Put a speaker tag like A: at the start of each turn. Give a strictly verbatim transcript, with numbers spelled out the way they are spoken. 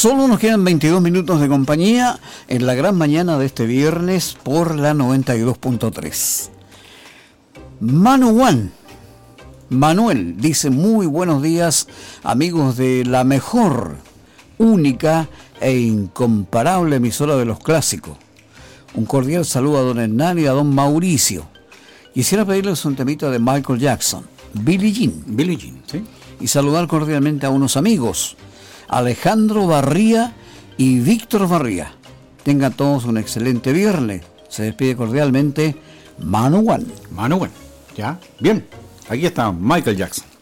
A: Solo nos quedan veintidós minutos de compañía en la gran mañana de este viernes por la noventa y dos punto tres. Manu One, Manuel, dice: muy buenos días, amigos de la mejor, única e incomparable emisora de los clásicos. Un cordial saludo a don Hernán y a don Mauricio. Quisiera pedirles un temita de Michael Jackson, Billie Jean.
B: Billie Jean, ¿sí?
A: Y saludar cordialmente a unos amigos, Alejandro Barría y Víctor Barría. Tengan todos un excelente viernes. Se despide cordialmente Manu One.
B: Manu One, ya, bien. Aquí está Michael Jackson.